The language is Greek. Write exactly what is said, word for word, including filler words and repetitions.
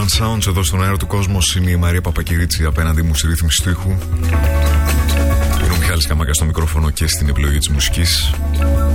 Urban Sounds εδώ στον αέρα του κόσμος. Είναι η Μαρία Παπακυρίτσι απέναντι μου στη ρύθμιση του ήχου. Είναι ο Μιχάλης Καμάκας στο μικρόφωνο και στην επιλογή της μουσικής.